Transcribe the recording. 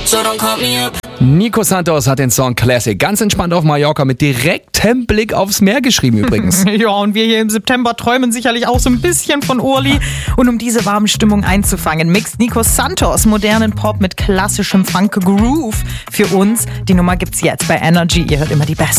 so don't call me up. Nico Santos hat den Song Classic ganz entspannt auf Mallorca mit direktem Blick aufs Meer geschrieben übrigens. Ja, und wir hier im September träumen sicherlich auch so ein bisschen von Urli. Und um diese warme Stimmung einzufangen, mixt Nico Santos modernen Pop mit klassischem Funk Groove für uns. Die Nummer gibt's jetzt bei Energy. Ihr hört immer die Best.